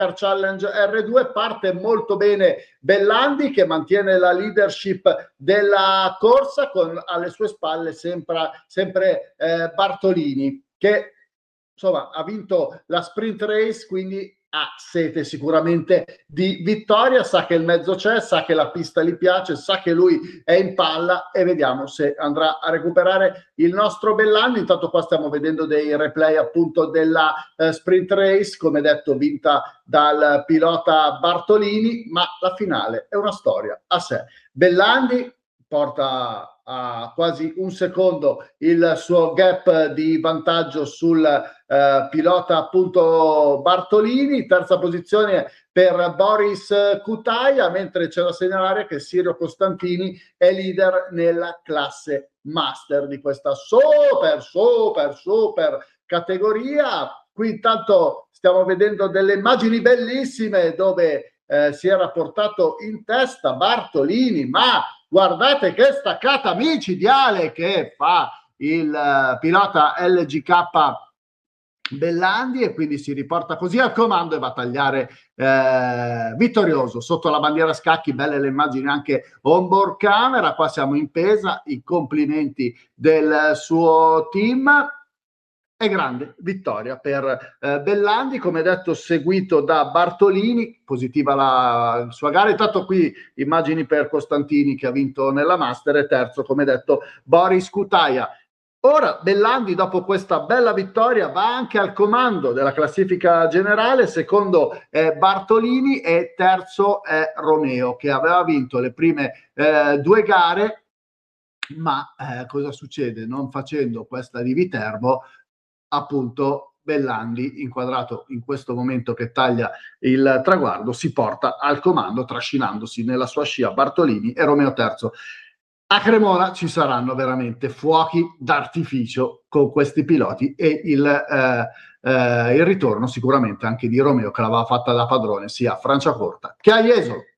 per Challenge R2. Parte molto bene Bellandi, che mantiene la leadership della corsa, con alle sue spalle sempre Bartolini, che insomma ha vinto la sprint race, quindi ha sete sicuramente di vittoria, sa che il mezzo c'è, sa che la pista gli piace, sa che lui è in palla, e vediamo se andrà a recuperare il nostro Bellandi. Intanto qua stiamo vedendo dei replay appunto della sprint race, come detto vinta dal pilota Bartolini, ma la finale è una storia a sé. Bellandi porta a quasi un secondo il suo gap di vantaggio sul pilota appunto Bartolini. Terza posizione per Boris Kutaja, mentre c'è da segnalare che Sirio Costantini è leader nella classe master di questa super categoria. Qui intanto stiamo vedendo delle immagini bellissime dove si era portato in testa Bartolini, ma guardate che staccata micidiale che fa il pilota LGK Bellandi, e quindi si riporta così al comando e va a tagliare vittorioso sotto la bandiera scacchi. Belle le immagini anche on board camera. Qua siamo in Pesa, i complimenti del suo team. E grande vittoria per Bellandi, come detto, seguito da Bartolini. Positiva la sua gara. Intanto qui immagini per Costantini, che ha vinto nella Master, e terzo, come detto, Boris Kutaja. Ora Bellandi, dopo questa bella vittoria, va anche al comando della classifica generale. Secondo Bartolini, e terzo è Romeo, che aveva vinto le prime due gare, ma cosa succede? Non facendo questa di Viterbo, appunto Bellandi, inquadrato in questo momento che taglia il traguardo, si porta al comando trascinandosi nella sua scia Bartolini e Romeo terzo. A Cremona ci saranno veramente fuochi d'artificio con questi piloti, e il ritorno sicuramente anche di Romeo, che l'aveva fatta da padrone sia a Franciacorta che a Jesolo.